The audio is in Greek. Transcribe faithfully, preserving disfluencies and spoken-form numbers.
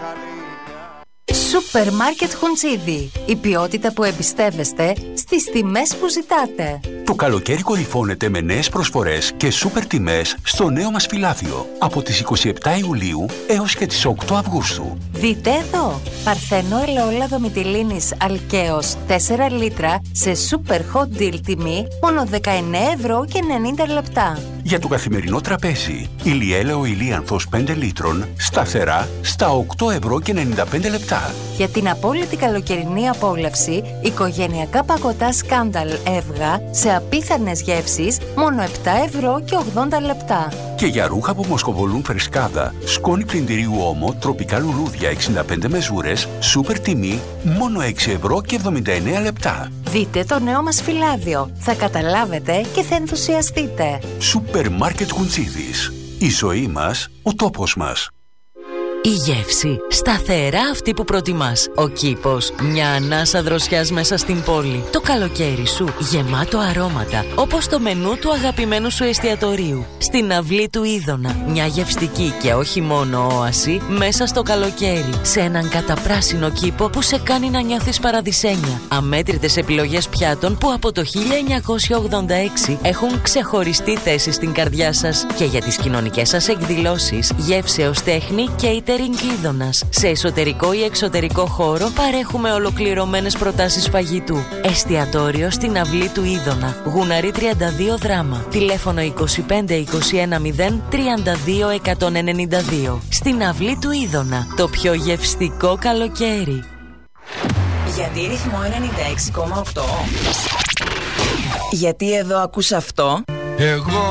Σούπερ Μάρκετ Χουντσίδη. Η ποιότητα που εμπιστεύεστε στις τιμές που ζητάτε. Το καλοκαίρι κορυφώνεται με νέες προσφορές και σούπερ τιμές στο νέο μας φυλάδιο από τις είκοσι επτά Ιουλίου έως και τις οκτώ Αυγούστου. Δείτε εδώ! Παρθένο ελαιόλαδο Μυτιλήνης Αλκαίος τέσσερα λίτρα σε σούπερ hot deal τιμή μόνο δεκαεννέα ευρώ και ενενήντα λεπτά. Για το καθημερινό τραπέζι, ηλιέλαιο ηλίανθος πέντε λίτρων σταθερά στα οκτώ ευρώ και ενενήντα πέντε λεπτά. Για την απόλυτη καλοκαιρινή απόλαυση, οικογενειακά παγωτά σκάνταλ Εύγα σε απίθανες γεύσεις μόνο επτά ευρώ και ογδόντα λεπτά. Και για ρούχα που μοσκοβολούν φρεσκάδα, σκόνη πλυντηρίου Όμο, τροπικά λουλούδια εξήντα πέντε μεζούρες, σούπερ τιμή μόνο έξι ευρώ και εβδομήντα εννέα λεπτά. Δείτε το νέο μας φυλάδιο. Θα καταλάβετε και θα ενθουσιαστείτε. Σούπερ Μάρκετ Χουντσίδης. Η ζωή μας, ο τόπος μας. Η γεύση, σταθερά αυτή που προτιμάς. Ο κήπος, μια ανάσα δροσιάς μέσα στην πόλη. Το καλοκαίρι σου, γεμάτο αρώματα, όπως το μενού του αγαπημένου σου εστιατορίου. Στην αυλή του Είδωνα, μια γευστική και όχι μόνο όαση, μέσα στο καλοκαίρι. Σε έναν καταπράσινο κήπο που σε κάνει να νιώθεις παραδεισένια. Αμέτρητες επιλογές πιάτων που από το χίλια εννιακόσια ογδόντα έξι έχουν ξεχωριστή θέση στην καρδιά σας. Και για τις κοινωνικές σας εκδηλώσεις, γεύσεως τέχνη και Είδωνας. Σε εσωτερικό ή εξωτερικό χώρο παρέχουμε ολοκληρωμένες προτάσεις φαγητού. Εστιατόριο στην αυλή του Είδωνα. Γουναρή τριάντα δύο Δράμα. Τηλέφωνο είκοσι πέντε είκοσι ένα μηδέν τριάντα δύο εκατόν ενενήντα δύο. Στην αυλή του Είδωνα. Το πιο γευστικό καλοκαίρι. Γιατί ρυθμό ενενήντα έξι κόμμα οκτώ. Γιατί εδώ ακούς αυτό. Εγώ